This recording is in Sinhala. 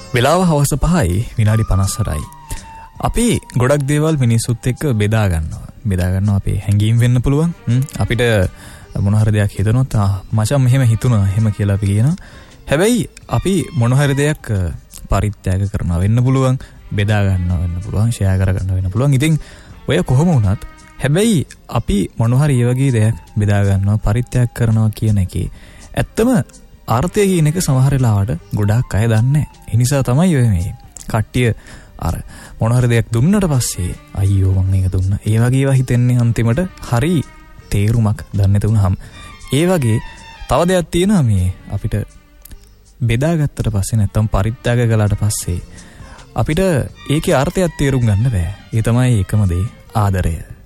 වෙලාව හවස 5යි විනාඩි 58යි. අපි ගොඩක් දේවල් මිනිස්සුත් එක්ක බෙදා ගන්නවා අපේ හැඟීම් වෙන්න පුළුවන්. අපිට මොන හරි දෙයක් හිතනොත් මචං මෙහෙම හිතුණා එහෙම කියලා අපි කියනවා. හැබැයි අපි මොන හරි දෙයක් පරිත්‍යාග කරනවා වෙන්න පුළුවන්, බෙදා ගන්නවා වෙන්න පුළුවන්, ෂෙයා කර ගන්නවා වෙන්න පුළුවන්. ඉතින් ඔය කොහොම වුණත් හැබැයි අපි මොන හරි ඒ වගේ දෙයක් බෙදා ගන්නවා, පරිත්‍යාග කරනවා කියන එකේ ඇත්තම අර්ථය කියන එක සමහර වෙලාවට ගොඩාක් අය දන්නේ නැහැ. ඒ නිසා තමයි ඔය මේ කට්ටිය අර මොන හරි දෙයක් දුන්නට පස්සේ අයියෝ මම මේක දුන්නා. ඒ වගේ ඒවා හිතෙන්නේ අන්තිමට හරි තේරුමක් දන්නේ නැතුනහම. ඒ වගේ තව දෙයක් තියෙනවා මේ අපිට බෙදාගත්තට පස්සේ නැත්තම් පරිත්‍යාග කළාට පස්සේ අපිට ඒකේ අර්ථයක් තේරුම් ගන්න බෑ. ඒ තමයි එකම දේ ආදරය.